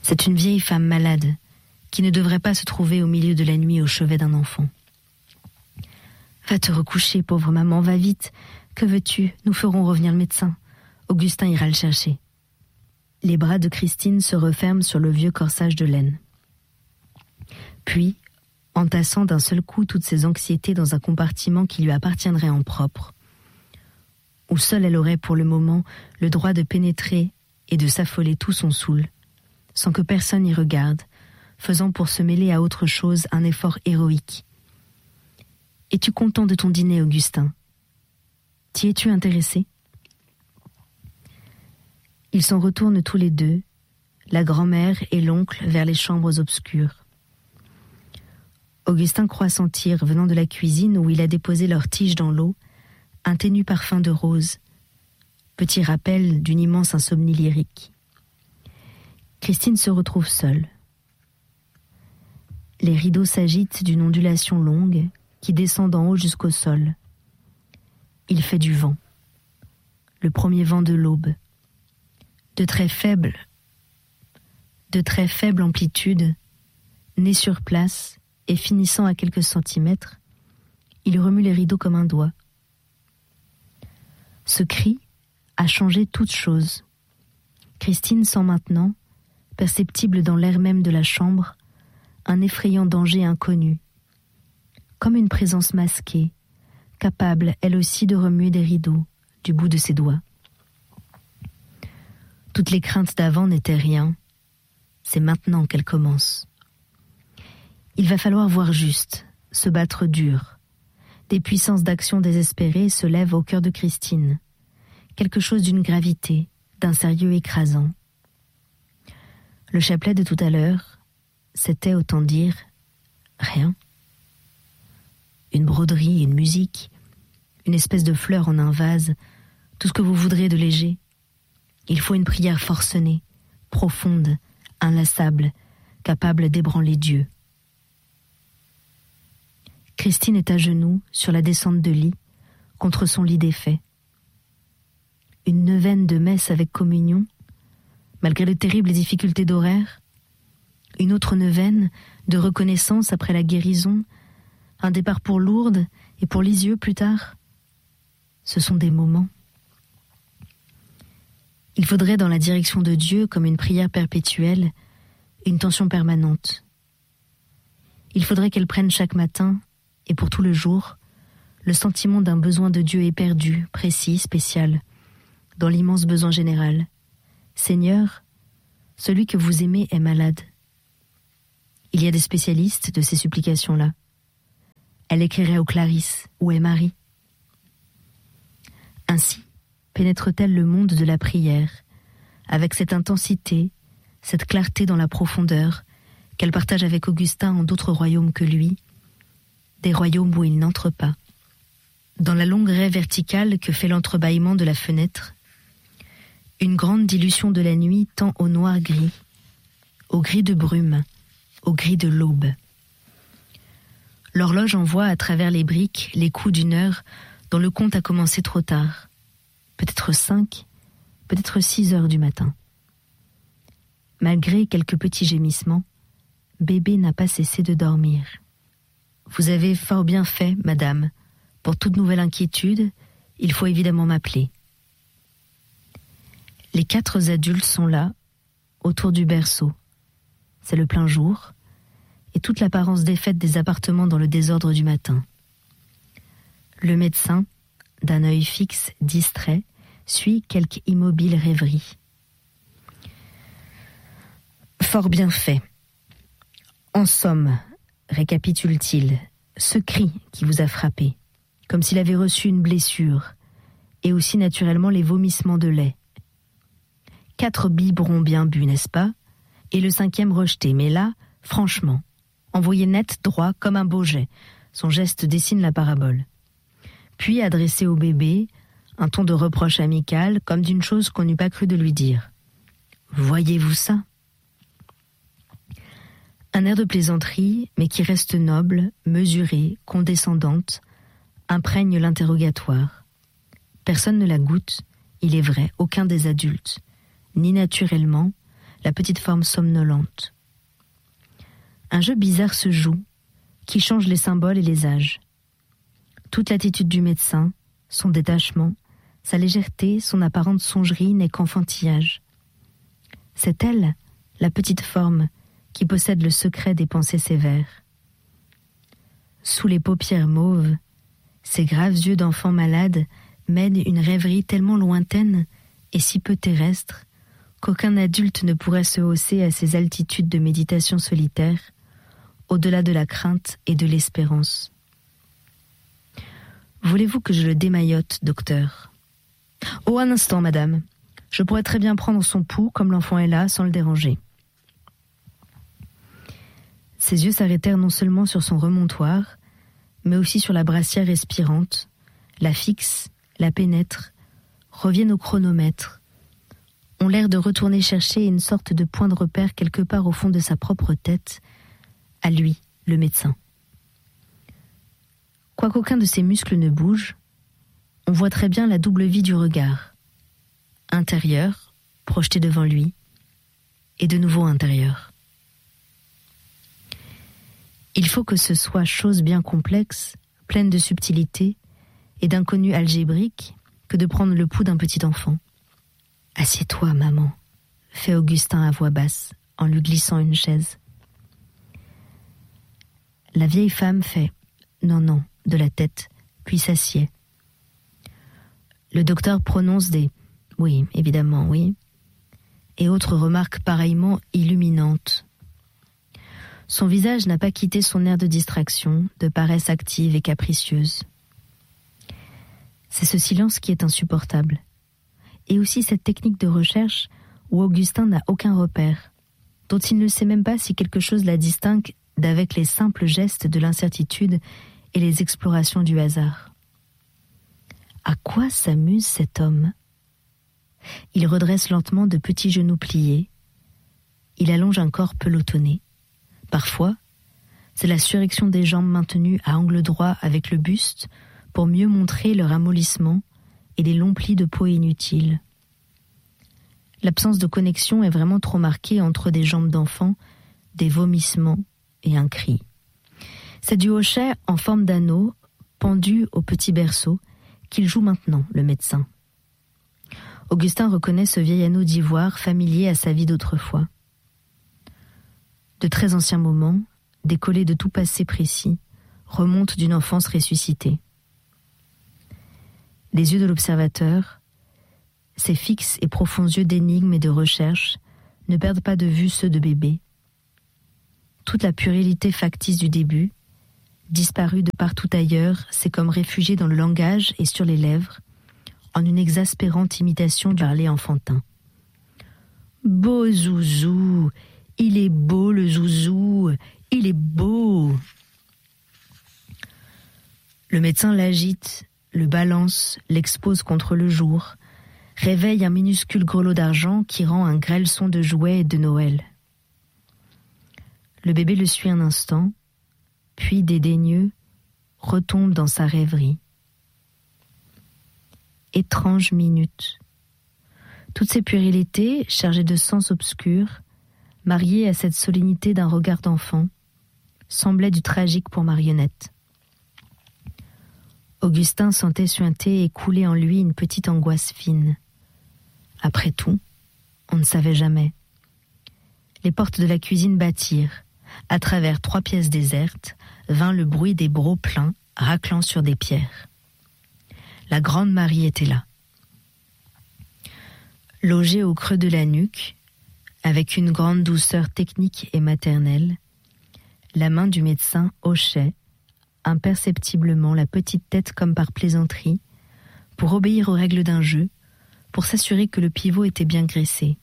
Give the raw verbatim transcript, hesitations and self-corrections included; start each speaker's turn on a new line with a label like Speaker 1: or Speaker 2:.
Speaker 1: C'est une vieille femme malade qui ne devrait pas se trouver au milieu de la nuit au chevet d'un enfant. Va te recoucher, pauvre maman, va vite. Que veux-tu? Nous ferons revenir le médecin. Augustin ira le chercher. Les bras de Christine se referment sur le vieux corsage de laine. Puis, entassant d'un seul coup toutes ses anxiétés dans un compartiment qui lui appartiendrait en propre, où seule elle aurait pour le moment le droit de pénétrer et de s'affoler tout son soul, sans que personne y regarde, faisant pour se mêler à autre chose un effort héroïque. « Es-tu content de ton dîner, Augustin? T'y es-tu intéressé ?» Ils s'en retournent tous les deux, la grand-mère et l'oncle vers les chambres obscures. Augustin croit sentir, venant de la cuisine où il a déposé leur tige dans l'eau, un ténu parfum de rose, petit rappel d'une immense insomnie lyrique. Christine se retrouve seule. Les rideaux s'agitent d'une ondulation longue qui descend d'en haut jusqu'au sol. Il fait du vent, le premier vent de l'aube. De très faible, de très faible amplitude, né sur place et finissant à quelques centimètres, il remue les rideaux comme un doigt. Ce cri a changé toute chose. Christine sent maintenant, perceptible dans l'air même de la chambre, un effrayant danger inconnu, comme une présence masquée, capable elle aussi de remuer des rideaux du bout de ses doigts. Toutes les craintes d'avant n'étaient rien. C'est maintenant qu'elles commencent. Il va falloir voir juste, se battre dur. Des puissances d'action désespérées se lèvent au cœur de Christine. Quelque chose d'une gravité, d'un sérieux écrasant. Le chapelet de tout à l'heure, c'était, autant dire, rien. Une broderie, une musique, une espèce de fleur en un vase, tout ce que vous voudrez de léger. Il faut une prière forcenée, profonde, inlassable, capable d'ébranler Dieu. Christine est à genoux, sur la descente de lit, contre son lit défait. Une neuvaine de messe avec communion, malgré les terribles difficultés d'horaire. Une autre neuvaine de reconnaissance après la guérison, un départ pour Lourdes et pour Lisieux plus tard. Ce sont des moments. Il faudrait dans la direction de Dieu, comme une prière perpétuelle, une tension permanente. Il faudrait qu'elle prenne chaque matin, et pour tout le jour, le sentiment d'un besoin de Dieu éperdu, précis, spécial, dans l'immense besoin général. Seigneur, celui que vous aimez est malade. Il y a des spécialistes de ces supplications-là. Elle écrirait aux Clarisse, où est Marie? Ainsi pénètre-t-elle le monde de la prière, avec cette intensité, cette clarté dans la profondeur, qu'elle partage avec Augustin en d'autres royaumes que lui, des royaumes où il n'entre pas. Dans la longue raie verticale que fait l'entrebâillement de la fenêtre, une grande dilution de la nuit tend au noir gris, au gris de brume, au gris de l'aube. L'horloge envoie à travers les briques les coups d'une heure dont le compte a commencé trop tard. Peut-être cinq, peut-être six heures du matin. Malgré quelques petits gémissements, bébé n'a pas cessé de dormir. Vous avez fort bien fait, madame. Pour toute nouvelle inquiétude, il faut évidemment m'appeler. Les quatre adultes sont là, autour du berceau. C'est le plein jour, et toute l'apparence défaite des appartements dans le désordre du matin. Le médecin, d'un œil fixe, distrait, suit quelque immobile rêverie. Fort bien fait. En somme, récapitule-t-il, ce cri qui vous a frappé, comme s'il avait reçu une blessure, et aussi naturellement les vomissements de lait. Quatre biberons bien bu, n'est-ce pas? Et le cinquième rejeté, mais là, franchement, envoyé net, droit, comme un beau jet. Son geste dessine la parabole. Puis, adressé au bébé, un ton de reproche amical, comme d'une chose qu'on n'eût pas cru de lui dire. « Voyez-vous ça ?» Un air de plaisanterie, mais qui reste noble, mesurée, condescendante, imprègne l'interrogatoire. Personne ne la goûte, il est vrai, aucun des adultes, ni naturellement, la petite forme somnolente. Un jeu bizarre se joue, qui change les symboles et les âges. Toute l'attitude du médecin, son détachement, sa légèreté, son apparente songerie n'est qu'enfantillage. C'est elle, la petite forme, qui possède le secret des pensées sévères. Sous les paupières mauves, ses graves yeux d'enfant malade mènent une rêverie tellement lointaine et si peu terrestre qu'aucun adulte ne pourrait se hausser à ces altitudes de méditation solitaire, au-delà de la crainte et de l'espérance. Voulez-vous que je le démaillote, docteur ? Oh, un instant, madame. Je pourrais très bien prendre son pouls, comme l'enfant est là, sans le déranger. Ses yeux s'arrêtèrent non seulement sur son remontoir, mais aussi sur la brassière respirante, la fixent, la pénètrent, reviennent au chronomètre, ont l'air de retourner chercher une sorte de point de repère quelque part au fond de sa propre tête, à lui, le médecin. Quoiqu'aucun de ses muscles ne bouge, on voit très bien la double vie du regard, intérieur, projeté devant lui, et de nouveau intérieur. Il faut que ce soit chose bien complexe, pleine de subtilité et d'inconnus algébriques que de prendre le pouls d'un petit enfant. « Assieds-toi, maman », fait Augustin à voix basse, en lui glissant une chaise. La vieille femme fait « non, non » de la tête, puis s'assied. Le docteur prononce des « oui, évidemment, oui » et autres remarques pareillement illuminantes. Son visage n'a pas quitté son air de distraction, de paresse active et capricieuse. C'est ce silence qui est insupportable. Et aussi cette technique de recherche où Augustin n'a aucun repère, dont il ne sait même pas si quelque chose la distingue d'avec les simples gestes de l'incertitude et les explorations du hasard. À quoi s'amuse cet homme ? Il redresse lentement de petits genoux pliés. Il allonge un corps pelotonné. Parfois, c'est la surrection des jambes maintenues à angle droit avec le buste pour mieux montrer leur amollissement et les longs plis de peau inutiles. L'absence de connexion est vraiment trop marquée entre des jambes d'enfant, des vomissements et un cri. C'est du hochet en forme d'anneau, pendu au petit berceau, qu'il joue maintenant, le médecin. Augustin reconnaît ce vieil anneau d'ivoire familier à sa vie d'autrefois. De très anciens moments, décollés de tout passé précis, remontent d'une enfance ressuscitée. Les yeux de l'observateur, ses fixes et profonds yeux d'énigme et de recherche, ne perdent pas de vue ceux de bébé. Toute la puérilité factice du début, disparue de partout ailleurs, s'est comme réfugiée dans le langage et sur les lèvres, en une exaspérante imitation du parler enfantin. « Beau zouzou, il est beau le zouzou, il est beau !» Le médecin l'agite, le balance, l'expose contre le jour, réveille un minuscule grelot d'argent qui rend un grêle son de jouet et de Noël. Le bébé le suit un instant, puis dédaigneux, retombe dans sa rêverie. Étrange minute. Toutes ces puérilités, chargées de sens obscurs, mariées à cette solennité d'un regard d'enfant, semblaient du tragique pour Marionnette. Augustin sentait suinter et couler en lui une petite angoisse fine. Après tout, on ne savait jamais. Les portes de la cuisine battirent. À travers trois pièces désertes, vint le bruit des brocs pleins, raclant sur des pierres. La grande Marie était là. Logée au creux de la nuque, avec une grande douceur technique et maternelle, la main du médecin hochait, imperceptiblement, la petite tête comme par plaisanterie, pour obéir aux règles d'un jeu, pour s'assurer que le pivot était bien graissé.